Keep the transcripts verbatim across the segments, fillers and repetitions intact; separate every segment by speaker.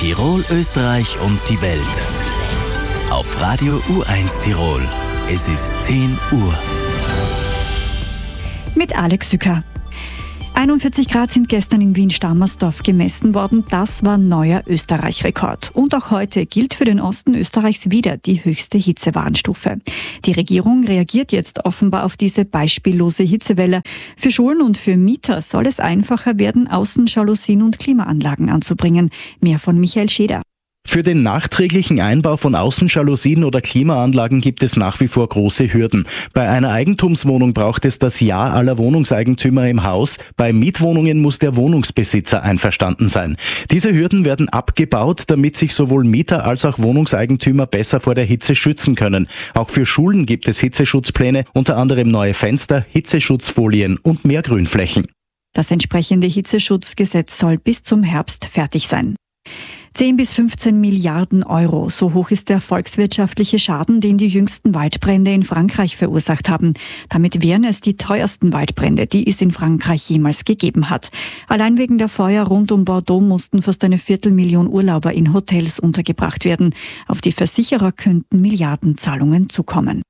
Speaker 1: Tirol, Österreich und die Welt. Auf Radio U eins Tirol. Es ist zehn Uhr.
Speaker 2: Mit Alex Sücker. einundvierzig Grad sind gestern in Wien-Stammersdorf gemessen worden. Das war neuer Österreich-Rekord. Und auch heute gilt für den Osten Österreichs wieder die höchste Hitzewarnstufe. Die Regierung reagiert jetzt offenbar auf diese beispiellose Hitzewelle. Für Schulen und für Mieter soll es einfacher werden, Außenjalousien und Klimaanlagen anzubringen. Mehr von Michael Scheder.
Speaker 3: Für den nachträglichen Einbau von Außenjalousien oder Klimaanlagen gibt es nach wie vor große Hürden. Bei einer Eigentumswohnung braucht es das Ja aller Wohnungseigentümer im Haus. Bei Mietwohnungen muss der Wohnungsbesitzer einverstanden sein. Diese Hürden werden abgebaut, damit sich sowohl Mieter als auch Wohnungseigentümer besser vor der Hitze schützen können. Auch für Schulen gibt es Hitzeschutzpläne, unter anderem neue Fenster, Hitzeschutzfolien und mehr Grünflächen.
Speaker 2: Das entsprechende Hitzeschutzgesetz soll bis zum Herbst fertig sein. zehn bis fünfzehn Milliarden Euro, so hoch ist der volkswirtschaftliche Schaden, den die jüngsten Waldbrände in Frankreich verursacht haben. Damit wären es die teuersten Waldbrände, die es in Frankreich jemals gegeben hat. Allein wegen der Feuer rund um Bordeaux mussten fast eine Viertelmillion Urlauber in Hotels untergebracht werden. Auf die Versicherer könnten Milliardenzahlungen zukommen.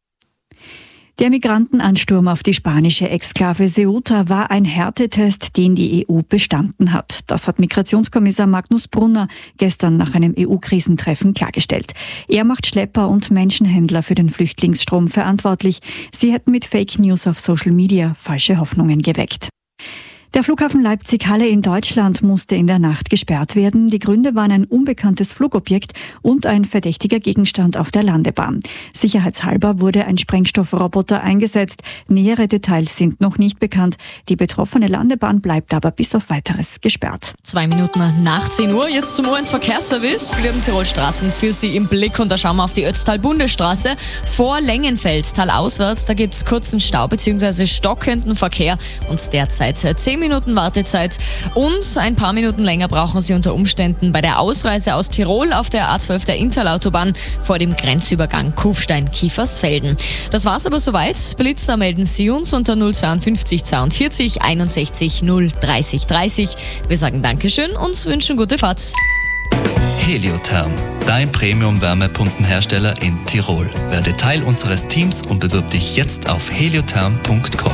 Speaker 2: Der Migrantenansturm auf die spanische Exklave Ceuta war ein Härtetest, den die E U bestanden hat. Das hat Migrationskommissar Magnus Brunner gestern nach einem E U-Krisentreffen klargestellt. Er macht Schlepper und Menschenhändler für den Flüchtlingsstrom verantwortlich. Sie hätten mit Fake News auf Social Media falsche Hoffnungen geweckt. Der Flughafen Leipzig-Halle in Deutschland musste in der Nacht gesperrt werden. Die Gründe waren ein unbekanntes Flugobjekt und ein verdächtiger Gegenstand auf der Landebahn. Sicherheitshalber wurde ein Sprengstoffroboter eingesetzt. Nähere Details sind noch nicht bekannt. Die betroffene Landebahn bleibt aber bis auf Weiteres gesperrt.
Speaker 4: Zwei Minuten nach zehn Uhr, jetzt zum U eins Verkehrsservice. Wir haben Tirol Straßen für Sie im Blick und da schauen wir auf die Ötztal-Bundesstraße. Vor Lengenfeld, talauswärts, da gibt es kurzen Stau bzw. stockenden Verkehr und derzeit zehn Minuten Wartezeit und ein paar Minuten länger brauchen Sie unter Umständen bei der Ausreise aus Tirol auf der A zwölf der Interlautobahn vor dem Grenzübergang Kufstein-Kiefersfelden. Das war's aber soweit. Blitzer melden Sie uns unter null zweiundfünfzig zweiundvierzig einundsechzig null dreißig dreißig. Wir sagen Dankeschön und wünschen gute Fahrt.
Speaker 1: Heliotherm, dein Premium-Wärmepumpenhersteller in Tirol. Werde Teil unseres Teams und bewirb dich jetzt auf heliotherm punkt com.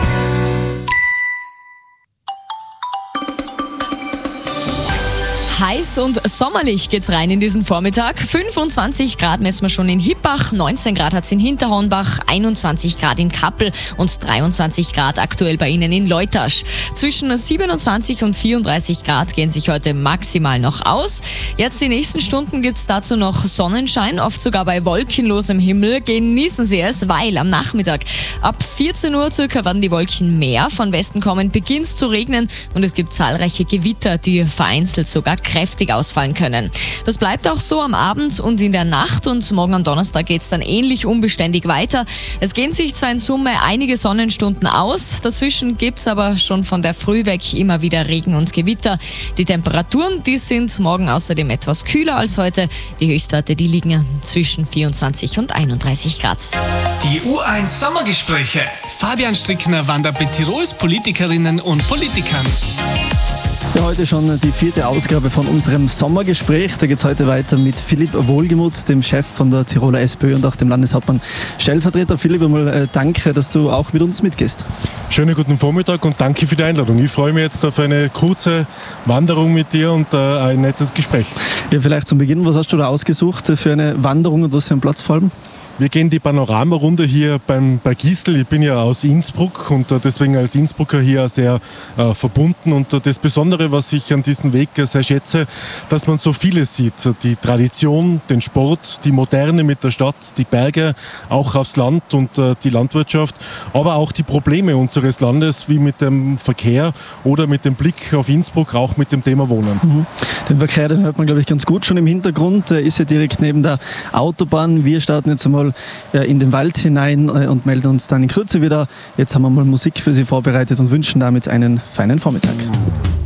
Speaker 4: Heiß und sommerlich geht's rein in diesen Vormittag. fünfundzwanzig Grad messen wir schon in Hippach, neunzehn Grad hat's in Hinterhornbach, einundzwanzig Grad in Kappel und dreiundzwanzig Grad aktuell bei Ihnen in Leutasch. Zwischen siebenundzwanzig und vierunddreißig Grad gehen sich heute maximal noch aus. Jetzt die nächsten Stunden gibt's dazu noch Sonnenschein, oft sogar bei wolkenlosem Himmel. Genießen Sie es, weil am Nachmittag ab vierzehn Uhr circa werden die Wolken mehr. Von Westen kommen, beginnt's zu regnen und es gibt zahlreiche Gewitter, die vereinzelt sogar kräftig ausfallen können. Das bleibt auch so am Abend und in der Nacht und morgen am Donnerstag geht es dann ähnlich unbeständig weiter. Es gehen sich zwar in Summe einige Sonnenstunden aus, dazwischen gibt es aber schon von der Früh weg immer wieder Regen und Gewitter. Die Temperaturen, die sind morgen außerdem etwas kühler als heute. Die Höchstwerte, die liegen zwischen vierundzwanzig und einunddreißig Grad.
Speaker 5: Die U eins Sommergespräche. Fabian Strickner wandert mit Tirols Politikerinnen und Politikern.
Speaker 6: Ja, heute schon die vierte Ausgabe von unserem Sommergespräch. Da geht es heute weiter mit Philipp Wohlgemuth, dem Chef von der Tiroler SPÖ und auch dem Landeshauptmann Stellvertreter. Philipp, einmal äh, danke, dass du auch mit uns mitgehst.
Speaker 7: Schönen guten Vormittag und danke für die Einladung. Ich freue mich jetzt auf eine kurze Wanderung mit dir und äh, ein nettes Gespräch. Ja, vielleicht zum Beginn, was hast du da ausgesucht für eine Wanderung und was für einen Platz vor allem? Wir gehen die Panoramarunde hier beim, bei Gistel. Ich bin ja aus Innsbruck und deswegen als Innsbrucker hier sehr äh, verbunden. Und das Besondere, was ich an diesem Weg sehr schätze, dass man so vieles sieht. Die Tradition, den Sport, die Moderne mit der Stadt, die Berge, auch aufs Land und äh, die Landwirtschaft, aber auch die Probleme unseres Landes, wie mit dem Verkehr oder mit dem Blick auf Innsbruck, auch mit dem Thema Wohnen.
Speaker 6: Mhm. Den Verkehr, den hört man, glaube ich, ganz gut schon im Hintergrund. Er ist ja direkt neben der Autobahn. Wir starten jetzt einmal in den Wald hinein und melden uns dann in Kürze wieder. Jetzt haben wir mal Musik für Sie vorbereitet und wünschen damit einen feinen Vormittag.